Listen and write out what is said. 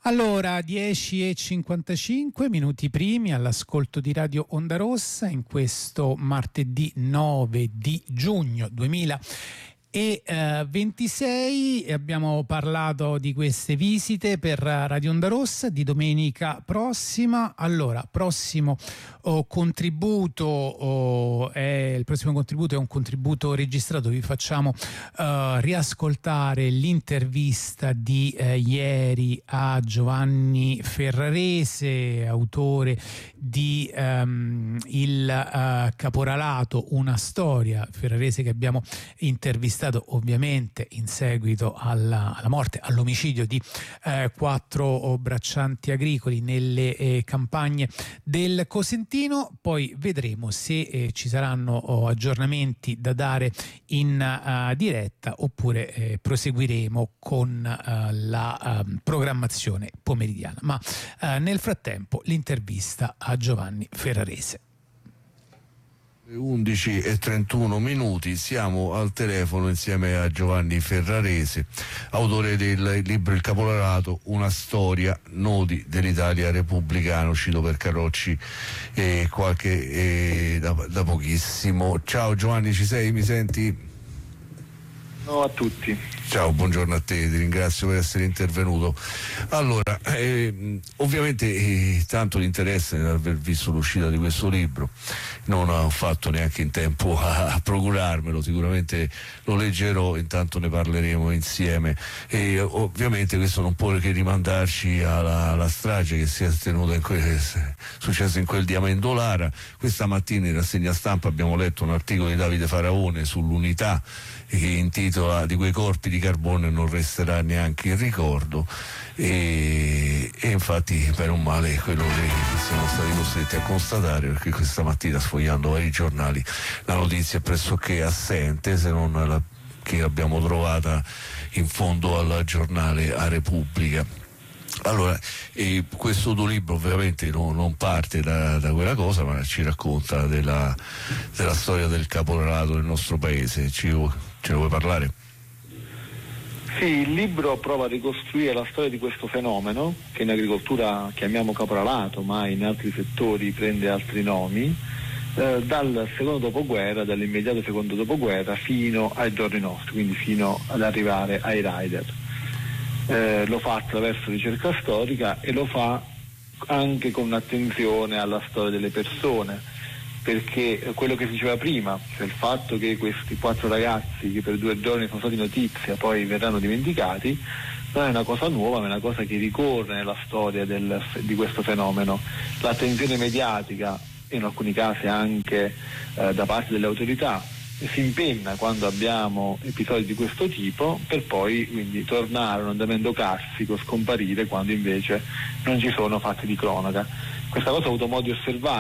Allora, 10:55 minuti primi all'ascolto di Radio Onda Rossa in questo martedì 9 di giugno 2026 abbiamo parlato di queste visite per Radio Onda Rossa di domenica prossima. Allora, prossimo contributo il prossimo contributo è un contributo registrato. Vi facciamo riascoltare l'intervista di ieri a Giovanni Ferrarese, autore di Il Caporalato, una storia. Ferrarese che abbiamo intervistato ovviamente in seguito alla morte, all'omicidio di 4 braccianti agricoli nelle campagne del Cosentino. Poi vedremo se ci saranno aggiornamenti da dare in diretta oppure proseguiremo con la programmazione pomeridiana. Ma nel frattempo l'intervista a Giovanni Ferrarese. 11:31 siamo al telefono insieme a Giovanni Ferrarese, autore del libro Il Caporalato, una storia, nodi dell'Italia repubblicana, uscito per Carocci da pochissimo. Ciao Giovanni, ci sei? Mi senti? Ciao a tutti. Ciao, buongiorno a te, ti ringrazio per essere intervenuto. Allora, ovviamente tanto l'interesse nell'aver visto l'uscita di questo libro, non ho fatto neanche in tempo a procurarmelo, sicuramente lo leggerò, intanto ne parleremo insieme e ovviamente questo non può che rimandarci alla strage che si è tenuta successa in quel di Amendolara. Questa mattina in rassegna stampa abbiamo letto un articolo di Davide Faraone sull'Unità che intitola "Di quei corpi di carbone non resterà neanche il ricordo", e infatti per un male è quello che siamo stati costretti a constatare, perché questa mattina sfogliando vari giornali la notizia è pressoché assente, se non la che abbiamo trovata in fondo al giornale A Repubblica. Allora, questo tuo libro ovviamente non parte da quella cosa, ma ci racconta della storia del caporalato nel nostro paese. Ce ne vuoi parlare? Sì, il libro prova a ricostruire la storia di questo fenomeno, che in agricoltura chiamiamo caporalato, ma in altri settori prende altri nomi, dal secondo dopoguerra, dall'immediato secondo dopoguerra fino ai giorni nostri, quindi fino ad arrivare ai rider. Lo fa attraverso ricerca storica e lo fa anche con attenzione alla storia delle persone, perché quello che si diceva prima, cioè il fatto che questi 4 ragazzi che per 2 giorni sono stati notizia poi verranno dimenticati, non è una cosa nuova, ma è una cosa che ricorre nella storia di questo fenomeno. L'attenzione mediatica, in alcuni casi anche da parte delle autorità, si impenna quando abbiamo episodi di questo tipo, per poi quindi tornare a un andamento classico, scomparire quando invece non ci sono fatti di cronaca. Questa cosa ho avuto modo di osservare